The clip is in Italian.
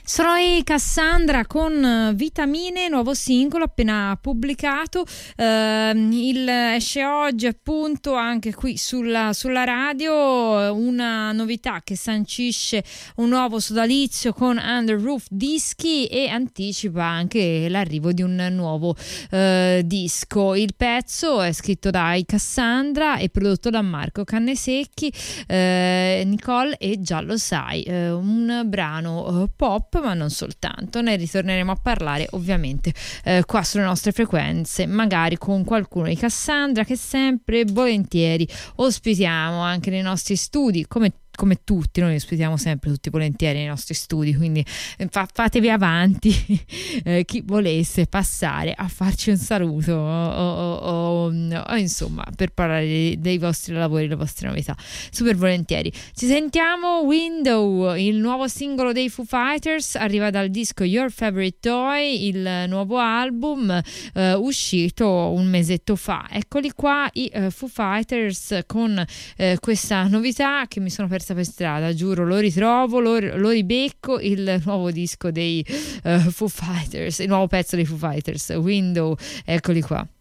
Sono i Cassandra con Vitamine, nuovo singolo appena pubblicato. Esce oggi appunto anche qui sulla radio, una novità che sancisce un nuovo sodalizio con Under Roof Dischi e anticipa anche l'arrivo di un nuovo disco. Il pezzo è scritto dai Cassandra e prodotto da Marco Cannesecchi, Nicole e Già lo sai, un brano pop ma non soltanto. Ne ritorneremo a parlare ovviamente qua sulle nostre frequenze, magari con qualcuno di Cassandra che sempre volentieri ospitiamo anche nei nostri studi, come tutti, noi ospitiamo sempre tutti volentieri nei nostri studi, quindi fatevi avanti chi volesse passare a farci un saluto o insomma per parlare dei vostri lavori, le vostre novità, super volentieri. Ci sentiamo. Window, il nuovo singolo dei Foo Fighters, arriva dal disco Your Favorite Toy, il nuovo album uscito un mesetto fa. Eccoli qua i Foo Fighters con questa novità che mi sono persa per strada, giuro, lo ritrovo, lo ribecco, il nuovo disco dei Foo Fighters, il nuovo pezzo dei Foo Fighters, Window, eccoli qua.